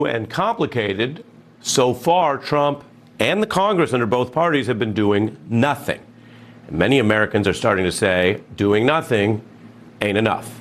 and complicated. So far, Trump and the Congress under both parties have been doing nothing. And many Americans are starting to say doing nothing ain't enough.